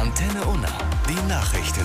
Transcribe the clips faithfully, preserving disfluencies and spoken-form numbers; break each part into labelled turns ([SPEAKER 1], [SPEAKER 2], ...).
[SPEAKER 1] Antenne Unna, die Nachrichten.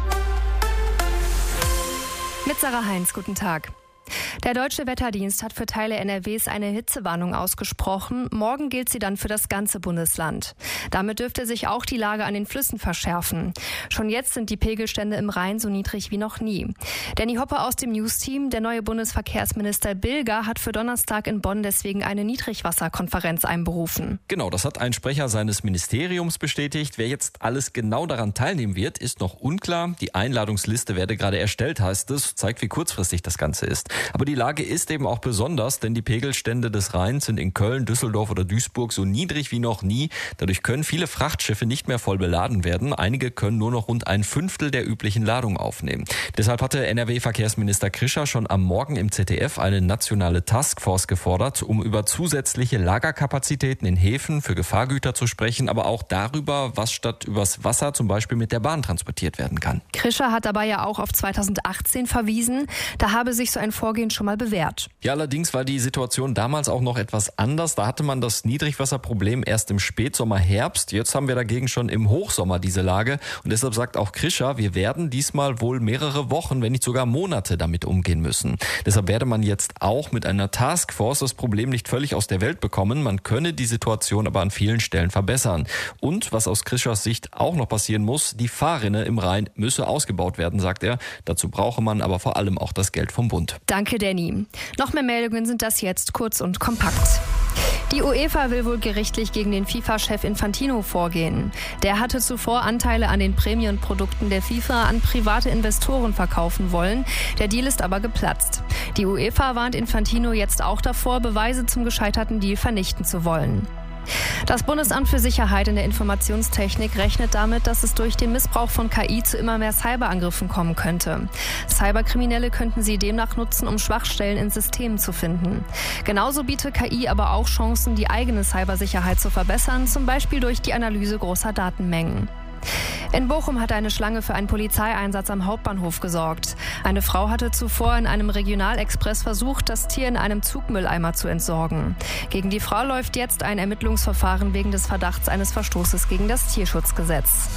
[SPEAKER 2] Mit Sarah Heinz, guten Tag. Der Deutsche Wetterdienst hat für Teile N R Ws eine Hitzewarnung ausgesprochen. Morgen gilt sie dann für das ganze Bundesland. Damit dürfte sich auch die Lage an den Flüssen verschärfen. Schon jetzt sind die Pegelstände im Rhein so niedrig wie noch nie. Danny Hoppe aus dem News-Team, der neue Bundesverkehrsminister Bilger, hat für Donnerstag in Bonn deswegen eine Niedrigwasserkonferenz einberufen.
[SPEAKER 3] Genau, das hat ein Sprecher seines Ministeriums bestätigt. Wer jetzt alles genau daran teilnehmen wird, ist noch unklar. Die Einladungsliste werde gerade erstellt, heißt es. Zeigt, wie kurzfristig das Ganze ist. Aber die Lage ist eben auch besonders, denn die Pegelstände des Rheins sind in Köln, Düsseldorf oder Duisburg so niedrig wie noch nie. Dadurch können viele Frachtschiffe nicht mehr voll beladen werden. Einige können nur noch rund ein Fünftel der üblichen Ladung aufnehmen. Deshalb hatte N R W-Verkehrsminister Krischer schon am Morgen im Z D F eine nationale Taskforce gefordert, um über zusätzliche Lagerkapazitäten in Häfen für Gefahrgüter zu sprechen, aber auch darüber, was statt übers Wasser zum Beispiel mit der Bahn transportiert werden kann.
[SPEAKER 2] Krischer hat dabei ja auch auf zweitausendachtzehn verwiesen. Da habe sich so ein Vorgehen schon mal bewährt.
[SPEAKER 3] Ja, allerdings war die Situation damals auch noch etwas anders. Da hatte man das Niedrigwasserproblem erst im Spätsommer, Herbst. Jetzt haben wir dagegen schon im Hochsommer diese Lage. Und deshalb sagt auch Krischer, wir werden diesmal wohl mehrere Wochen, wenn nicht sogar Monate damit umgehen müssen. Deshalb werde man jetzt auch mit einer Taskforce das Problem nicht völlig aus der Welt bekommen. Man könne die Situation aber an vielen Stellen verbessern. Und was aus Krischers Sicht auch noch passieren muss, die Fahrrinne im Rhein müsse ausgebaut werden, sagt er. Dazu brauche man aber vor allem auch das Geld vom Bund.
[SPEAKER 2] Danke, Danny. Noch mehr Meldungen sind das jetzt kurz und kompakt. Die UEFA will wohl gerichtlich gegen den FIFA-Chef Infantino vorgehen. Der hatte zuvor Anteile an den Prämienprodukten der FIFA an private Investoren verkaufen wollen. Der Deal ist aber geplatzt. Die UEFA warnt Infantino jetzt auch davor, Beweise zum gescheiterten Deal vernichten zu wollen. Das Bundesamt für Sicherheit in der Informationstechnik rechnet damit, dass es durch den Missbrauch von K I zu immer mehr Cyberangriffen kommen könnte. Cyberkriminelle könnten sie demnach nutzen, um Schwachstellen in Systemen zu finden. Genauso bietet K I aber auch Chancen, die eigene Cybersicherheit zu verbessern, zum Beispiel durch die Analyse großer Datenmengen. In Bochum hat eine Schlange für einen Polizeieinsatz am Hauptbahnhof gesorgt. Eine Frau hatte zuvor in einem Regionalexpress versucht, das Tier in einem Zugmülleimer zu entsorgen. Gegen die Frau läuft jetzt ein Ermittlungsverfahren wegen des Verdachts eines Verstoßes gegen das Tierschutzgesetz.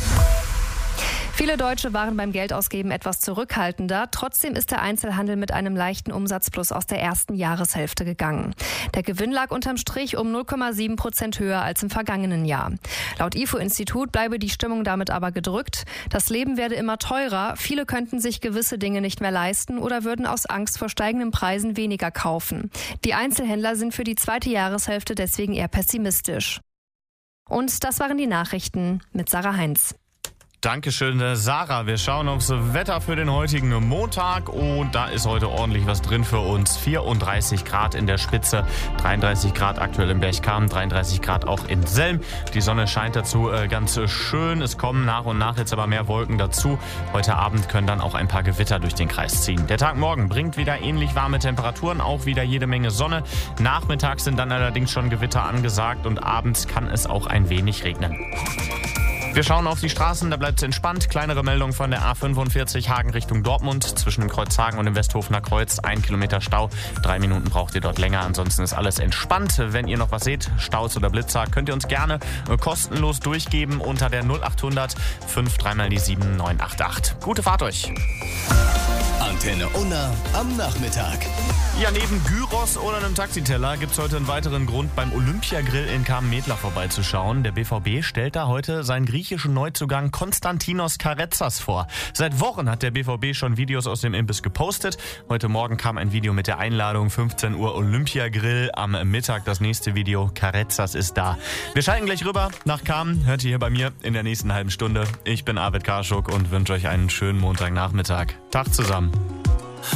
[SPEAKER 2] Viele Deutsche waren beim Geldausgeben etwas zurückhaltender. Trotzdem ist der Einzelhandel mit einem leichten Umsatzplus aus der ersten Jahreshälfte gegangen. Der Gewinn lag unterm Strich um null Komma sieben Prozent höher als im vergangenen Jahr. Laut I F O-Institut bleibe die Stimmung damit aber gedrückt. Das Leben werde immer teurer. Viele könnten sich gewisse Dinge nicht mehr leisten oder würden aus Angst vor steigenden Preisen weniger kaufen. Die Einzelhändler sind für die zweite Jahreshälfte deswegen eher pessimistisch. Und das waren die Nachrichten mit Sarah Heinz.
[SPEAKER 4] Dankeschön, Sarah. Wir schauen aufs Wetter für den heutigen Montag und da ist heute ordentlich was drin für uns. vierunddreißig Grad in der Spitze, dreiunddreißig Grad aktuell in Berchtesgaden, dreiunddreißig Grad auch in Selm. Die Sonne scheint dazu ganz schön. Es kommen nach und nach jetzt aber mehr Wolken dazu. Heute Abend können dann auch ein paar Gewitter durch den Kreis ziehen. Der Tag morgen bringt wieder ähnlich warme Temperaturen, auch wieder jede Menge Sonne. Nachmittags sind dann allerdings schon Gewitter angesagt und abends kann es auch ein wenig regnen. Wir schauen auf die Straßen, da bleibt es entspannt. Kleinere Meldung von der A fünfundvierzig Hagen Richtung Dortmund. Zwischen dem Kreuz Hagen und dem Westhofener Kreuz ein Kilometer Stau. Drei Minuten braucht ihr dort länger, ansonsten ist alles entspannt. Wenn ihr noch was seht, Staus oder Blitzer, könnt ihr uns gerne kostenlos durchgeben unter der null achthundert fünf drei mal die sieben neun acht acht. Gute Fahrt euch!
[SPEAKER 1] Antenne Unna am Nachmittag.
[SPEAKER 4] Ja, neben Gyros oder einem Taxiteller gibt es heute einen weiteren Grund, beim Olympiagrill in Kamen-Medler vorbeizuschauen. Der B V B stellt da heute seinen griechischen Neuzugang Konstantinos Karetzas vor. Seit Wochen hat der B V B schon Videos aus dem Imbiss gepostet. Heute Morgen kam ein Video mit der Einladung, fünfzehn Uhr Olympiagrill. Am Mittag das nächste Video, Karetzas ist da. Wir schalten gleich rüber nach Kamen. Hört ihr hier bei mir in der nächsten halben Stunde. Ich bin Arvid Karschuk und wünsche euch einen schönen Montagnachmittag. Tag zusammen.